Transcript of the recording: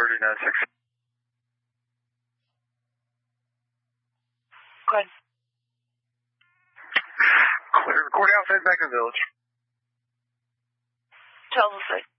39-6. Go ahead. Clear. Recording outside back in the village. Tell the site.